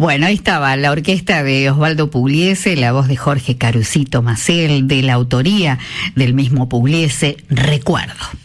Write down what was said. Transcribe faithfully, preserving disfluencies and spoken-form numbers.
Bueno, ahí estaba la orquesta de Osvaldo Pugliese, la voz de Jorge Carucito Macel, de la autoría del mismo Pugliese, Recuerdo.